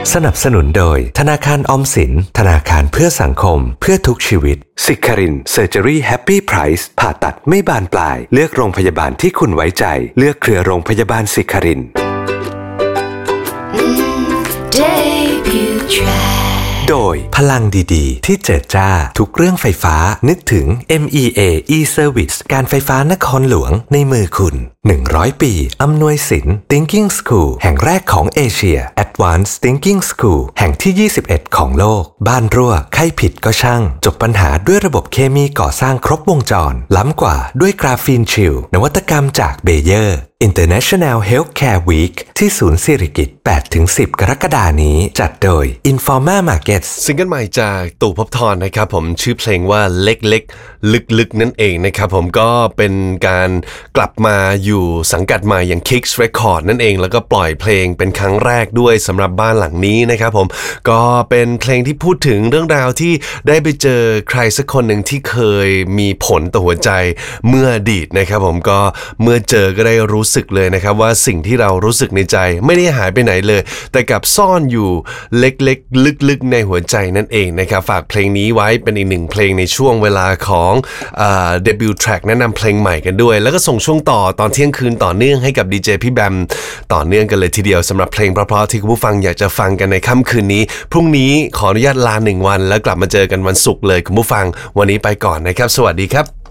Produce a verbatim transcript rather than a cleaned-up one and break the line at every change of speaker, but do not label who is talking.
สนับสนุนโดยธนาคารออมสินธนาคารเพื่อสังคมเพื่อทุกชีวิตสิคารินเซอร์เจอรี่แฮปปี้ไพรซ์ผ่าตัดไม่บานปลายเลือกโรงพยาบาลที่คุณไว้ใจเลือกเครือโรงพยาบาลสิคารินโดยพลังดีๆที่เจิดจ้าทุกเรื่องไฟฟ้านึกถึง เอ็ม อี เอ e-Service การไฟฟ้านครหลวงในมือคุณหนึ่งร้อยปีอำนวยสิน Thinking School แห่งแรกของเอเชีย Advanced Thinking School แห่งที่ยี่สิบเอ็ดของโลกบ้านรั่วใครผิดก็ช่างจบปัญหาด้วยระบบเคมีก่อสร้างครบวงจรล้ำกว่าด้วยกราฟีนชิลนวัตกรรมจากเบเยอร์ International Healthcare Week ที่ศูนย์สิริกิติ์ แปดถึงสิบ กรกฎาคมนี้จัดโดย Informa Markets
ซิงเกิลใหม่จากตู่ภพธรนะครับผมชื่อเพลงว่าเล็กๆลึกๆนั่นเองนะครับผมก็เป็นการกลับมาอยู่สังกัดใหม่อย่าง Kicks Record นั่นเองแล้วก็ปล่อยเพลงเป็นครั้งแรกด้วยสำหรับบ้านหลังนี้นะครับผมก็เป็นเพลงที่พูดถึงเรื่องราวที่ได้ไปเจอใครสักคนหนึ่งที่เคยมีผลต่อหัวใจเมื่ออดีตนะครับผมก็เมื่อเจอก็ได้รู้สึกเลยนะครับว่าสิ่งที่เรารู้สึกในใจไม่ได้หายไปไหนเลยแต่กลับซ่อนอยู่เล็กๆลึกๆในหัวใจนั่นเองนะครับฝากเพลงนี้ไว้เป็นอีกหนึ่งเพลงในช่วงเวลาของเอ่อ debut track แนะนำเพลงใหม่กันด้วยแล้วก็ส่งช่วงต่อตอนเที่ยงคืนต่อเนื่องให้กับดีเจพี่แบมต่อเนื่องกันเลยทีเดียวสำหรับเพลงเพราะๆที่คุณผู้ฟังอยากจะฟังกันในค่ำคืนนี้พรุ่งนี้ขออนุญาตลาหนึ่งวันแล้วกลับมาเจอกันวันศุกร์เลยคุณผู้ฟังวันนี้ไปก่อนนะครับสวัสดีครับ